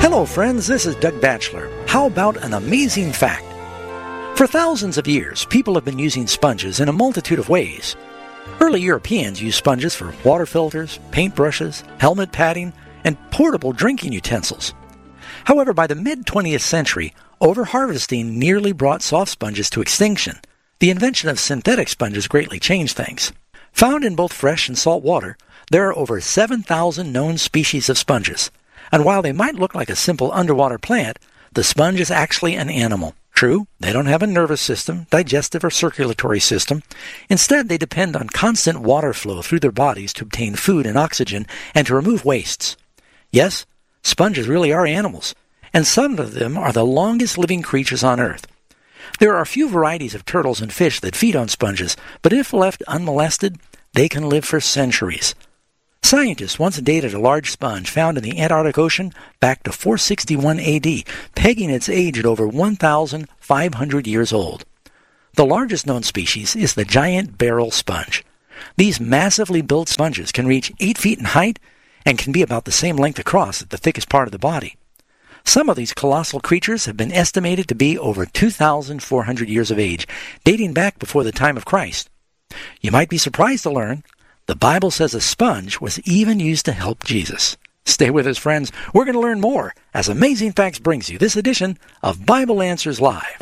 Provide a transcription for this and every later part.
Hello friends, this is Doug Batchelor. How about an amazing fact? For thousands of years, people have been using sponges in a multitude of ways. Early Europeans used sponges for water filters, paintbrushes, helmet padding, and portable drinking utensils. However, by the mid-20th century, overharvesting nearly brought soft sponges to extinction. The invention of synthetic sponges greatly changed things. Found in both fresh and salt water, there are over 7,000 known species of sponges. And while they might look like a simple underwater plant, the sponge is actually an animal. True, they don't have a nervous system, digestive or circulatory system. Instead, they depend on constant water flow through their bodies to obtain food and oxygen and to remove wastes. Yes, sponges really are animals, and some of them are the longest living creatures on Earth. There are a few varieties of turtles and fish that feed on sponges, but if left unmolested, they can live for centuries. Scientists once dated a large sponge found in the Antarctic Ocean back to 461 AD, pegging its age at over 1,500 years old. The largest known species is the giant barrel sponge. These massively built sponges can reach 8 feet in height and can be about the same length across at the thickest part of the body. Some of these colossal creatures have been estimated to be over 2,400 years of age, dating back before the time of Christ. You might be surprised to learn the Bible says a sponge was even used to help Jesus. Stay with us, friends. We're going to learn more as Amazing Facts brings you this edition of Bible Answers Live.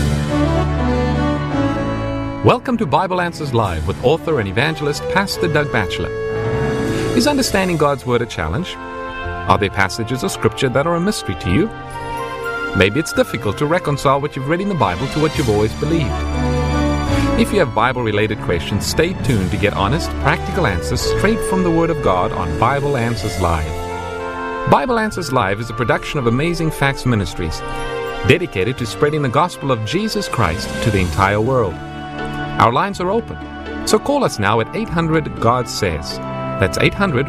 Welcome to Bible Answers Live with author and evangelist Pastor Doug Batchelor. Is understanding God's Word a challenge? Are there passages of Scripture that are a mystery to you? Maybe it's difficult to reconcile what you've read in the Bible to what you've always believed. If you have Bible-related questions, stay tuned to get honest, practical answers straight from the Word of God on Bible Answers Live. Bible Answers Live is a production of Amazing Facts Ministries, dedicated to spreading the gospel of Jesus Christ to the entire world. Our lines are open, so call us now at 800-GOD-SAYS. That's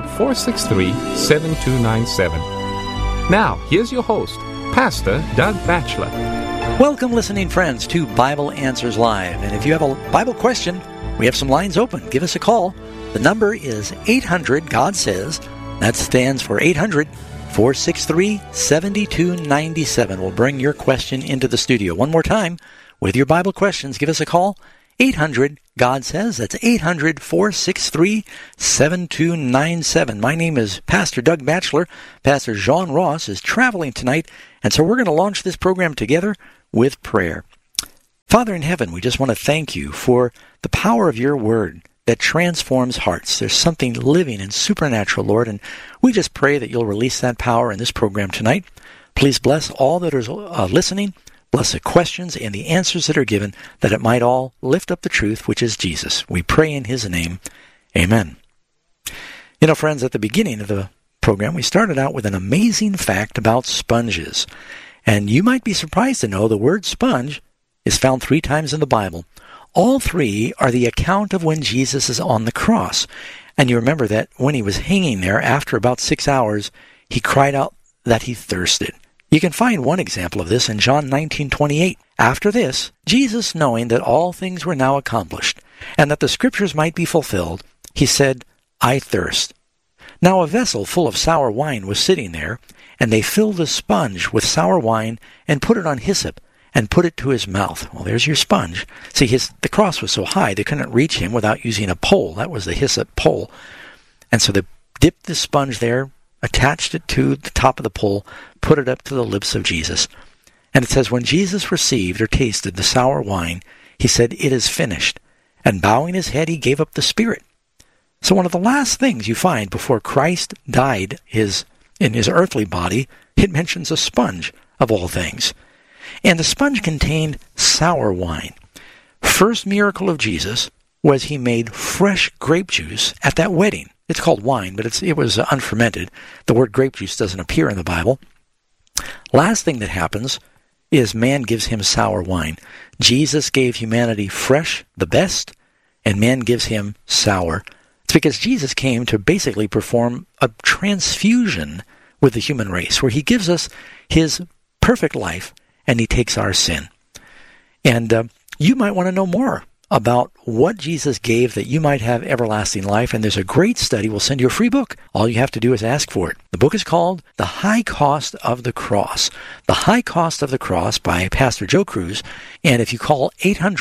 800-463-7297. Now, here's your host, Pastor Doug Batchelor. Welcome, listening friends, to Bible Answers Live. And if you have a Bible question, we have some lines open. Give us a call. The number is 800-GOD-SAYS. That stands for 800-463-7297. We'll bring your question into the studio. One more time, with your Bible questions, give us a call. 800-GOD-SAYS. That's 800-463-7297. My name is Pastor Doug Batchelor. Pastor John Ross is traveling tonight, and so we're going to launch this program together with prayer. Father in heaven, we just want to thank you for the power of your word that transforms hearts. There's something living and supernatural, Lord, and we just pray that you'll release that power in this program tonight. Please bless all that are listening. Bless the questions and the answers that are given, that it might all lift up the truth, which is Jesus. We pray in his name. Amen. You know, friends, at the beginning of the program, we started out with an amazing fact about sponges. And you might be surprised to know the word sponge is found 3 times in the Bible. All 3 are the account of when Jesus is on the cross. And you remember that when he was hanging there, after about 6 hours, he cried out that he thirsted. You can find one example of this in John 19:28. After this, Jesus, knowing that all things were now accomplished, and that the Scriptures might be fulfilled, he said, I thirst. Now a vessel full of sour wine was sitting there, and they filled a sponge with sour wine and put it on hyssop and put it to his mouth. Well, there's your sponge. See, the cross was so high they couldn't reach him without using a pole. That was the hyssop pole. And so they dipped the sponge there, attached it to the top of the pole, put it up to the lips of Jesus. And it says, when Jesus received or tasted the sour wine, he said, it is finished. And bowing his head, he gave up the spirit. So one of the last things you find before Christ died in his earthly body, it mentions a sponge, of all things. And the sponge contained sour wine. First miracle of Jesus was he made fresh grape juice at that wedding. It's called wine, but it was unfermented. The word grape juice doesn't appear in the Bible. Last thing that happens is man gives him sour wine. Jesus gave humanity fresh, the best, and man gives him sour. It's because Jesus came to basically perform a transfusion with the human race, where he gives us his perfect life, and he takes our sin. And you might want to know more about what Jesus gave that you might have everlasting life. And there's a great study. We'll send you a free book. All you have to do is ask for it. The book is called The High Cost of the Cross. The High Cost of the Cross by Pastor Joe Cruz. And if you call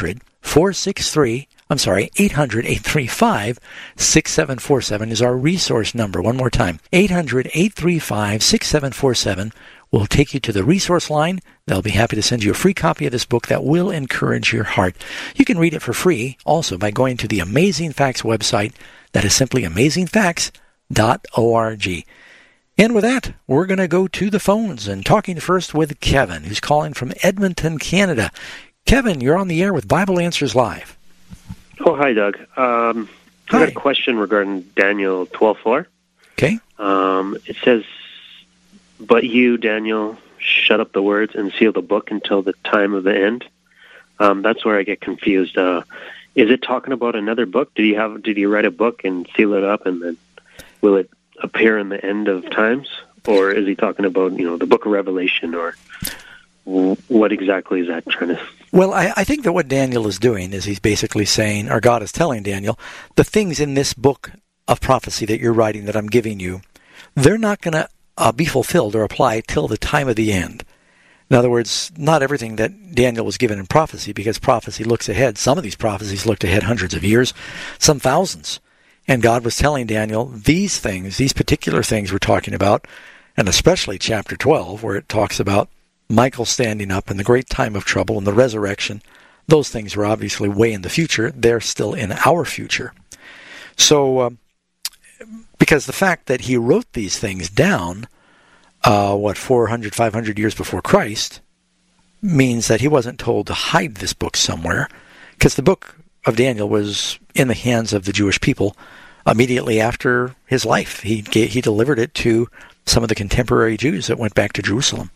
800-835-6747 is our resource number. One more time, 800-835-6747 will take you to the resource line. They'll be happy to send you a free copy of this book that will encourage your heart. You can read it for free also by going to the Amazing Facts website. That is simply amazingfacts.org. And with that, we're going to go to the phones and talking first with Kevin, who's calling from Edmonton, Canada. Kevin, you're on the air with Bible Answers Live. Oh, hi, Doug. I got a question regarding Daniel 12:4. Okay. It says, "But you, Daniel, shut up the words and seal the book until the time of the end." That's where I get confused. Is it talking about another book? Did you write a book and seal it up, and then will it appear in the end of times? Or is he talking about, the book of Revelation, or what exactly is that trying to... Well, I think that what Daniel is doing is he's basically saying, or God is telling Daniel, the things in this book of prophecy that you're writing, that I'm giving you, they're not going to be fulfilled or apply till the time of the end. In other words, not everything that Daniel was given in prophecy, because prophecy looks ahead. Some of these prophecies looked ahead hundreds of years, some thousands. And God was telling Daniel, these things, these particular things we're talking about, and especially chapter 12, where it talks about Michael standing up and the great time of trouble and the resurrection, those things were obviously way in the future. They're still in our future. So, because the fact that he wrote these things down, 400, 500 years before Christ, means that he wasn't told to hide this book somewhere, because the book of Daniel was in the hands of the Jewish people immediately after his life. He delivered it to some of the contemporary Jews that went back to Jerusalem.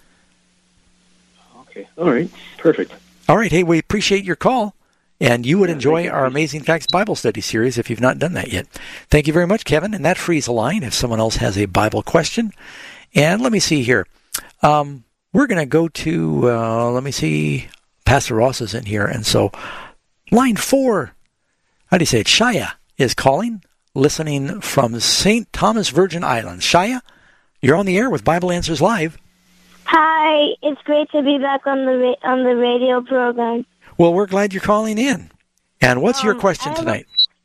Okay, all right, perfect. All right, hey, we appreciate your call, and you would enjoy our Amazing Facts Bible Study series if you've not done that yet. Thank you very much, Kevin, and that frees a line if someone else has a Bible question. And let me see here. We're going to go to, Pastor Ross is in here, and so line 4, how do you say it? Shia is calling, listening from St. Thomas, Virgin Islands. Shia, you're on the air with Bible Answers Live. Hi, it's great to be back on the radio program. Well, we're glad you're calling in. And what's your question tonight?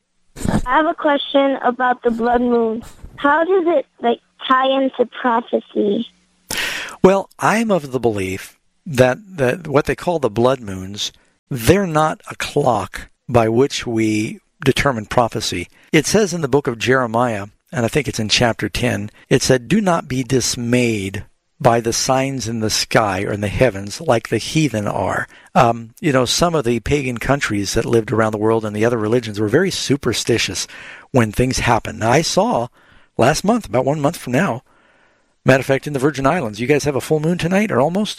I have a question about the blood moon. How does it tie into prophecy? Well, I'm of the belief that what they call the blood moons, they're not a clock by which we determine prophecy. It says in the book of Jeremiah, and I think it's in chapter 10, it said, "Do not be dismayed by the signs in the sky or in the heavens like the heathen are." Some of the pagan countries that lived around the world and the other religions were very superstitious when things happen. Now, I saw last month, about 1 month from now, matter of fact, in the Virgin Islands, you guys have a full moon tonight, or almost?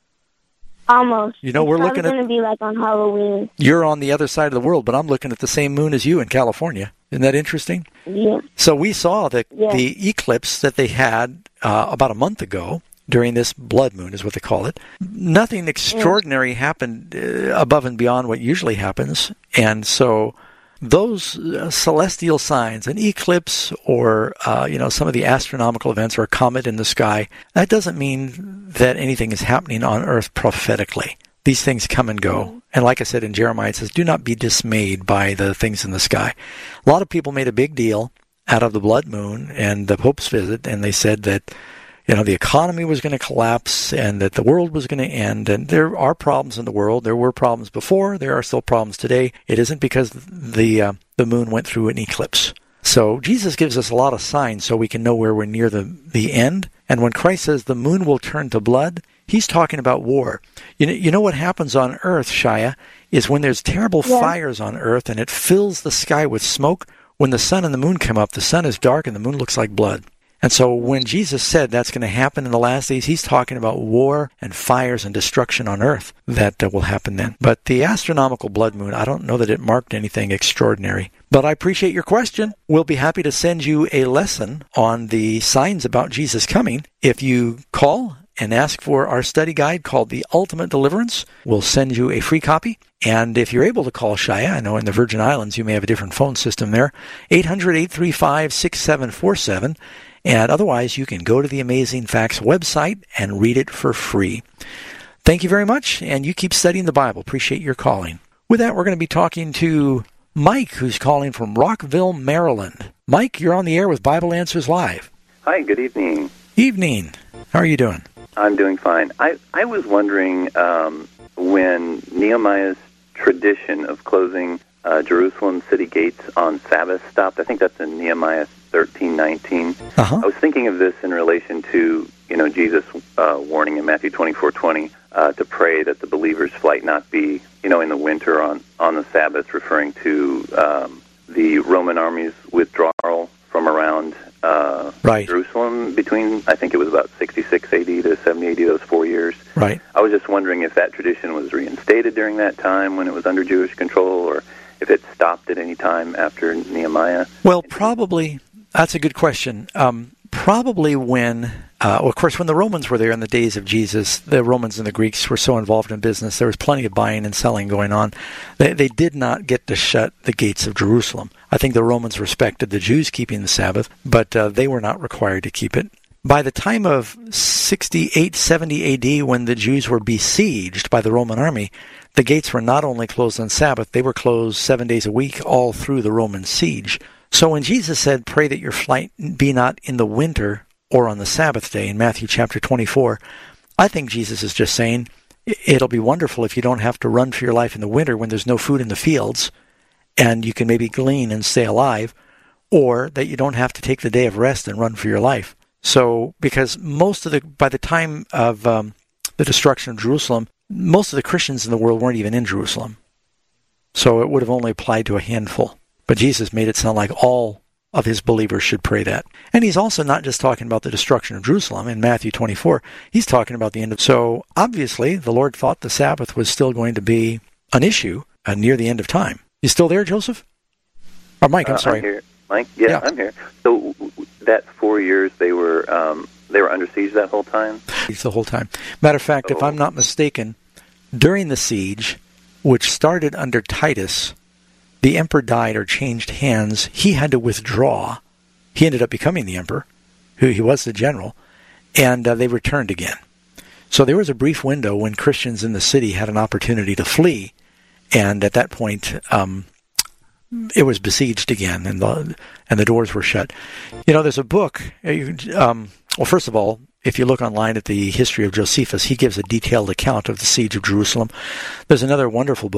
Almost. We're looking at... It's going to be like on Halloween. You're on the other side of the world, but I'm looking at the same moon as you in California. Isn't that interesting? Yeah. So we saw the eclipse that they had about a month ago during this blood moon, is what they call it. Nothing extraordinary happened above and beyond what usually happens. And so those celestial signs, an eclipse or, some of the astronomical events or a comet in the sky, that doesn't mean that anything is happening on earth prophetically. These things come and go. And like I said in Jeremiah, it says, do not be dismayed by the things in the sky. A lot of people made a big deal out of the blood moon and the Pope's visit, and they said that, the economy was going to collapse and that the world was going to end. And there are problems in the world. There were problems before. There are still problems today. It isn't because the moon went through an eclipse. So Jesus gives us a lot of signs so we can know where we're near the end. And when Christ says the moon will turn to blood, he's talking about war. You know what happens on earth, Shia, is when there's terrible fires on earth and it fills the sky with smoke, when the sun and the moon come up, the sun is dark and the moon looks like blood. And so when Jesus said that's going to happen in the last days, he's talking about war and fires and destruction on earth that will happen then. But the astronomical blood moon, I don't know that it marked anything extraordinary. But I appreciate your question. We'll be happy to send you a lesson on the signs about Jesus coming if you call and ask for our study guide called The Ultimate Deliverance. We'll send you a free copy. And if you're able to call Shia, I know in the Virgin Islands you may have a different phone system there, 800-835-6747. And otherwise, you can go to the Amazing Facts website and read it for free. Thank you very much, and you keep studying the Bible. Appreciate your calling. With that, we're going to be talking to Mike, who's calling from Rockville, Maryland. Mike, you're on the air with Bible Answers Live. Hi, good evening. Evening. How are you doing? I'm doing fine. I was wondering when Nehemiah's tradition of closing Jerusalem city gates on Sabbath stopped. I think that's in Nehemiah 13:19. Uh-huh. I was thinking of this in relation to Jesus warning in Matthew 24:20 to pray that the believer's flight not be in the winter on the Sabbath, referring to the Roman army's withdrawal from around right. Jerusalem between, I think it was about 66 AD to 70 AD, those 4 years. Right. I was just wondering if that tradition was reinstated during that time when it was under Jewish control, or if it stopped at any time after Nehemiah. Well, probably, that's a good question. Probably when, of course, when the Romans were there in the days of Jesus, the Romans and the Greeks were so involved in business, there was plenty of buying and selling going on. They did not get to shut the gates of Jerusalem. I think the Romans respected the Jews keeping the Sabbath, but they were not required to keep it. By the time of 68, 70 AD, when the Jews were besieged by the Roman army, the gates were not only closed on Sabbath, they were closed 7 days a week all through the Roman siege. So when Jesus said, pray that your flight be not in the winter or on the Sabbath day in Matthew chapter 24, I think Jesus is just saying, it'll be wonderful if you don't have to run for your life in the winter when there's no food in the fields and you can maybe glean and stay alive, or that you don't have to take the day of rest and run for your life. So, because by the time of the destruction of Jerusalem, most of the Christians in the world weren't even in Jerusalem. So it would have only applied to a handful. But Jesus made it sound like all of his believers should pray that. And he's also not just talking about the destruction of Jerusalem in Matthew 24. He's talking about the end of... So obviously, the Lord thought the Sabbath was still going to be an issue near the end of time. You still there, Joseph? Or Mike, I'm sorry. I'm here. Mike? Yeah, I'm here. So that 4 years, they were under siege that whole time? The whole time. Matter of fact, if I'm not mistaken, during the siege, which started under Titus, the emperor died or changed hands. He had to withdraw. He ended up becoming the emperor, who he was the general, and they returned again. So there was a brief window when Christians in the city had an opportunity to flee, and at that point, it was besieged again, and the doors were shut. There's a book. Well, first of all, if you look online at the history of Josephus, he gives a detailed account of the siege of Jerusalem. There's another wonderful book